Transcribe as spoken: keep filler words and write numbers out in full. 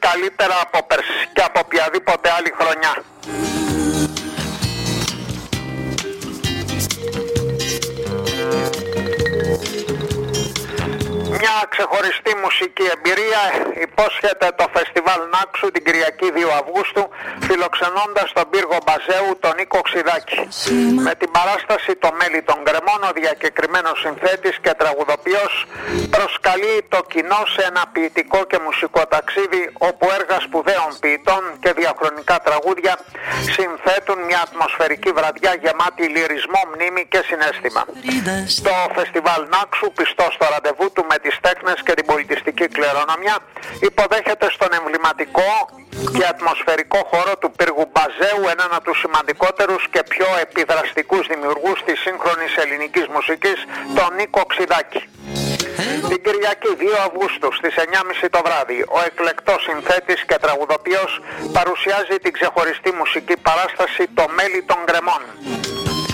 καλύτερα από πέρσι και από οποιαδήποτε άλλη χρονιά. Μια ξεχωριστή μουσική εμπειρία υπόσχεται το φεστιβάλ Νάξου την Κυριακή δύο Αυγούστου, φιλοξενώντας τον πύργο Μπαζέου τον Νίκο Ξηδάκη. Με την παράσταση «Το μέλι των γκρεμών», ο διακεκριμένος συνθέτης και τραγουδοποιός προσκαλεί το κοινό σε ένα ποιητικό και μουσικό ταξίδι, όπου έργα σπουδαίων ποιητών και διαχρονικά τραγούδια συνθέτουν μια ατμοσφαιρική βραδιά γεμάτη λυρισμό, μνήμη και συναίσθημα. Το φεστιβάλ Νάξου, πιστό στο ραντεβού του με τις τέχνες και την πολιτιστική κληρονομιά, υποδέχεται στον εμβληματικό και ατμοσφαιρικό χώρο του πύργου Μπαζέου έναν από τους σημαντικότερους και πιο επιδραστικούς δημιουργούς της σύγχρονης ελληνικής μουσικής, τον Νίκο Ξηδάκη. Την Κυριακή δύο Αυγούστου στις εννιά και μισή το βράδυ, ο εκλεκτός συνθέτης και τραγουδοποιός παρουσιάζει την ξεχωριστή μουσική παράσταση «Το μέλι των γκρεμών».